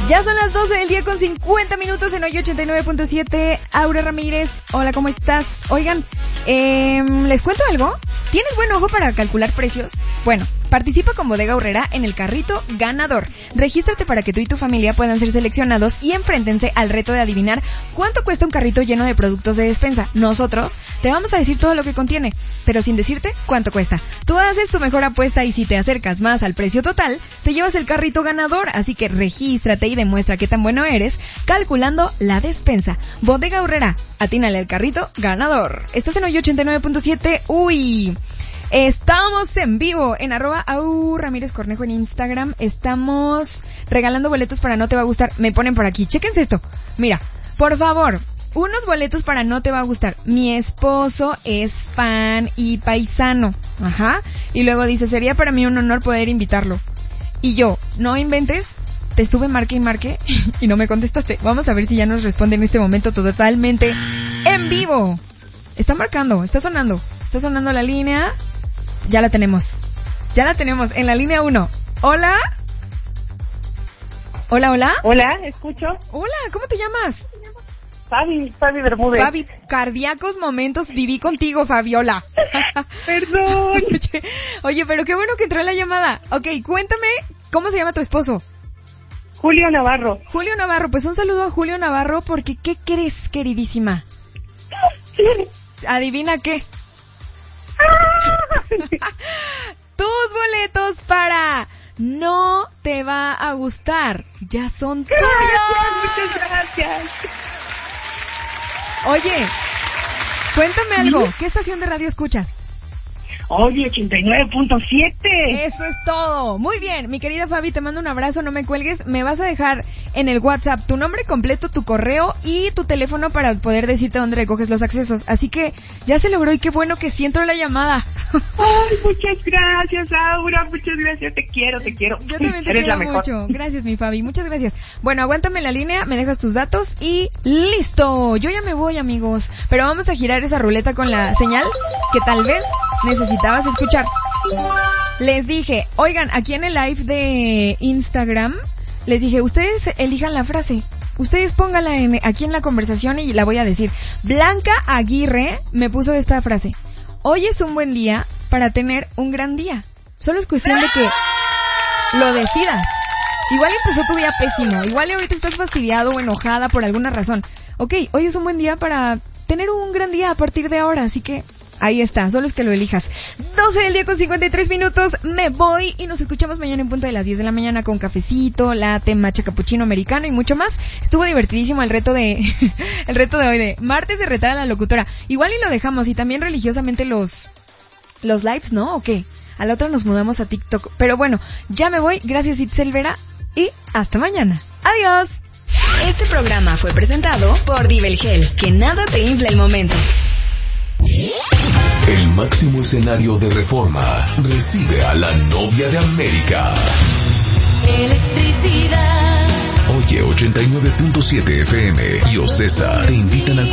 Ya son las 12 del día con 50 minutos en hoy 89.7. Aura Ramírez, hola, ¿cómo estás? Oigan, ¿les cuento algo? ¿Tienes buen ojo para calcular precios? Bueno, participa con Bodega Aurrera en el carrito ganador. Regístrate para que tú y tu familia puedan ser seleccionados y enfréntense al reto de adivinar cuánto cuesta un carrito lleno de productos de despensa. Nosotros te vamos a decir todo lo que contiene, pero sin decirte cuánto cuesta. Tú haces tu mejor apuesta y si te acercas más al precio total, te llevas el carrito ganador. Así que regístrate y demuestra qué tan bueno eres calculando la despensa. Bodega Aurrera, atínale al carrito ganador. Estás en hoy 89.7. Uy, estamos en vivo en @AuRamírezCornejo en Instagram. Estamos regalando boletos para No Te Va a Gustar. Me ponen por aquí, chéquense esto. Mira, por favor, unos boletos para No Te Va a Gustar. Mi esposo es fan y paisano. Ajá. Y luego dice, sería para mí un honor poder invitarlo. Y yo, no inventes, te estuve marque y marque y no me contestaste. Vamos a ver si ya nos responde en este momento totalmente en vivo. Está marcando, está sonando la línea. Ya la tenemos en la línea 1. Hola. Hola. Hola, escucho. Hola, ¿cómo te llamas? Fabi Bermúdez. Fabi, cardíacos momentos viví contigo, Fabiola. Perdón. Oye, pero qué bueno que entró en la llamada. Ok, cuéntame, ¿cómo se llama tu esposo? Julio Navarro. Julio Navarro, pues un saludo a Julio Navarro porque ¿qué crees, queridísima? ¿Adivina qué? Tus boletos para No Te Va a Gustar ya son tuyos. Muchas gracias. Oye, cuéntame algo. ¿Qué estación de radio escuchas? Oye, 89.7. Eso es todo. Muy bien, mi querida Fabi, te mando un abrazo, no me cuelgues. Me vas a dejar en el WhatsApp tu nombre completo, tu correo y tu teléfono para poder decirte dónde recoges los accesos. Así que ya se logró y qué bueno que sí entró la llamada. Ay, muchas gracias, Aura, muchas gracias, te quiero. Yo también te Eres quiero la mejor. mucho. Gracias, mi Fabi, muchas gracias. Bueno, aguántame en la línea, me dejas tus datos y listo. Yo ya me voy, amigos. Pero vamos a girar esa ruleta con la señal que tal vez necesitabas escuchar. Les dije, oigan, aquí en el live de Instagram, les dije, ustedes elijan la frase. Ustedes pónganla aquí en la conversación y la voy a decir. Blanca Aguirre me puso esta frase. Hoy es un buen día para tener un gran día. Solo es cuestión de que lo decidas. Igual empezó tu día pésimo. Igual ahorita estás fastidiado o enojada por alguna razón. Ok, hoy es un buen día para tener un gran día a partir de ahora. Así que ahí está, solo es que lo elijas. 12 del día con 53 minutos, me voy y nos escuchamos mañana en punto de las 10 de la mañana con cafecito, latte, matcha, cappuccino americano y mucho más. Estuvo divertidísimo el reto de hoy de martes de retar a la locutora. Igual y lo dejamos y también religiosamente los lives, ¿no? ¿O qué? A la otra nos mudamos a TikTok. Pero bueno, ya me voy, gracias Itzel Vera y hasta mañana. Adiós. Este programa fue presentado por Dibelgel, que nada te infla el momento. El máximo escenario de Reforma recibe a la novia de América. Electricidad. Oye 89.7 FM y Ocesa te invitan a